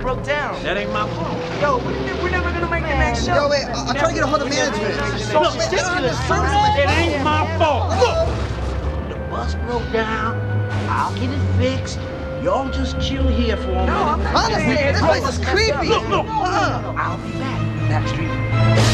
broke down. That ain't my fault. Yo, we're never gonna make the next show. Yo, wait, I'm trying to get a hold of management. Look, it ain't my fault. Look, the bus broke down. I'll get it fixed. Y'all just chill here for a minute. Honestly, this place is creepy. Look. I'll be back. Backstreet.